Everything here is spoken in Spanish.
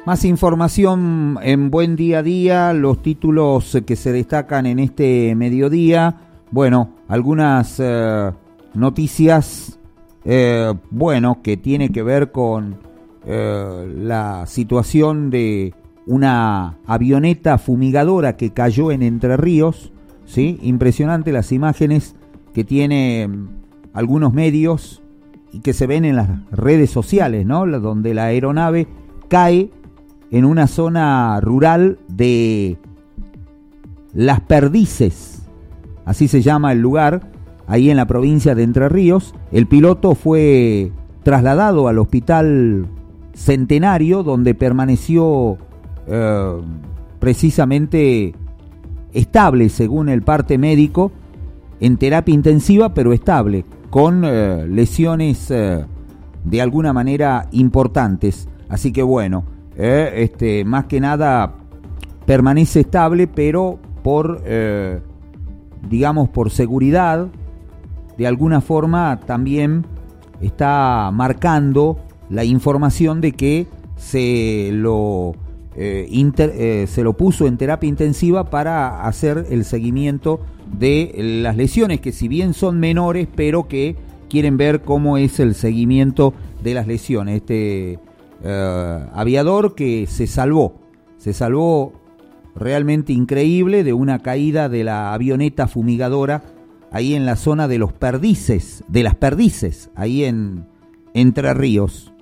Más información en Buen Día a Día, los títulos que se destacan en este mediodía. Bueno, algunas noticias, que tiene que ver con la situación de una avioneta fumigadora que cayó en Entre Ríos, ¿sí? Impresionante las imágenes que tiene algunos medios y que se ven en las redes sociales, ¿no? Donde la aeronave cae en una zona rural de Las Perdices, así se llama el lugar, ahí en la provincia de Entre Ríos. El piloto fue trasladado al Hospital Centenario, donde permaneció precisamente estable, según el parte médico, en terapia intensiva, pero estable, con lesiones de alguna manera importantes. Así que bueno, más que nada permanece estable, pero por seguridad, de alguna forma también está marcando la información de que se lo puso en terapia intensiva para hacer el seguimiento de las lesiones, que si bien son menores, pero que quieren ver cómo es el seguimiento de las lesiones. Aviador que se salvó realmente increíble de una caída de la avioneta fumigadora ahí en la zona de Las Perdices, ahí en Entre Ríos.